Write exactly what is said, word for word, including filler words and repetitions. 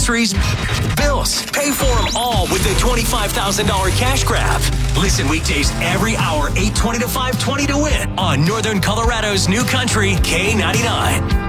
groceries, bills. Pay for them all with the twenty-five thousand dollars cash grab. Listen weekdays every hour, eight twenty to five twenty to win on Northern Colorado's New Country K ninety-nine.